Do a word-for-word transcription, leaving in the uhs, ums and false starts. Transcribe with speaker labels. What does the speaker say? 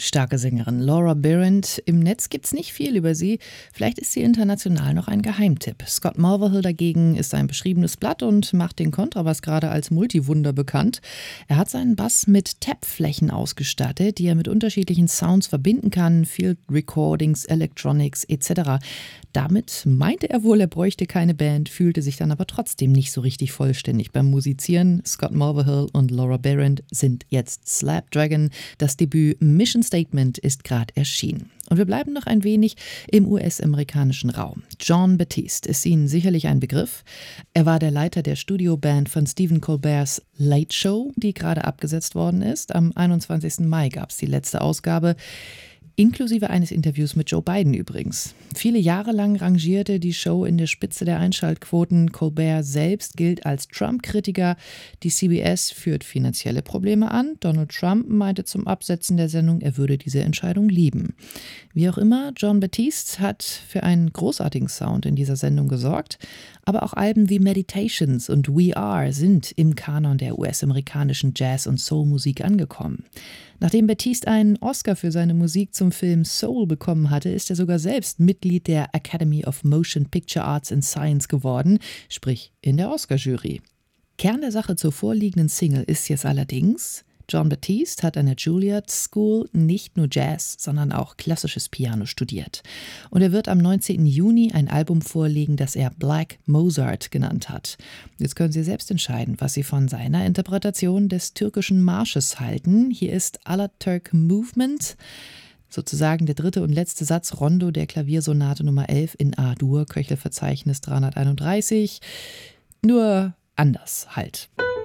Speaker 1: Starke Sängerin Laura Behrend. Im Netz gibt's nicht viel über sie. Vielleicht ist sie international noch ein Geheimtipp. Scott Mulvihill dagegen ist ein beschriebenes Blatt und macht den Kontrabass gerade als Multiwunder bekannt. Er hat seinen Bass mit Tappflächen ausgestattet, die er mit unterschiedlichen Sounds verbinden kann. Field Recordings, Electronics et cetera. Damit meinte er wohl, er bräuchte keine Band, fühlte sich dann aber trotzdem nicht so richtig vollständig beim Musizieren. Scott Mulvihill und Laura Behrend sind jetzt Slapdragon. Das Debüt Mission Statement ist gerade erschienen. Und wir bleiben noch ein wenig im U S-amerikanischen Raum. Jon Batiste ist Ihnen sicherlich ein Begriff. Er war der Leiter der Studioband von Stephen Colberts Late Show, die gerade abgesetzt worden ist. Am einundzwanzigsten Mai gab es die letzte Ausgabe. Inklusive eines Interviews mit Joe Biden übrigens. Viele Jahre lang rangierte die Show in der Spitze der Einschaltquoten. Colbert selbst gilt als Trump-Kritiker. Die C B S führt finanzielle Probleme an. Donald Trump meinte zum Absetzen der Sendung, er würde diese Entscheidung lieben. Wie auch immer, Jon Batiste hat für einen großartigen Sound in dieser Sendung gesorgt. Aber auch Alben wie Meditations und We Are sind im Kanon der U S-amerikanischen Jazz- und Soul-Musik angekommen. Nachdem Batiste einen Oscar für seine Musik zum Film Soul bekommen hatte, ist er sogar selbst Mitglied der Academy of Motion Picture Arts and Science geworden, sprich in der Oscar-Jury. Kern der Sache zur vorliegenden Single ist jetzt allerdings: Jon Batiste hat an der Juilliard School nicht nur Jazz, sondern auch klassisches Piano studiert. Und er wird am neunzehnten Juni ein Album vorlegen, das er Black Mozart genannt hat. Jetzt können Sie selbst entscheiden, was Sie von seiner Interpretation des türkischen Marsches halten. Hier ist Alaturk Movement, sozusagen der dritte und letzte Satz Rondo der Klaviersonate Nummer elf in A-Dur, Köchelverzeichnis dreihunderteinunddreißig. Nur anders halt.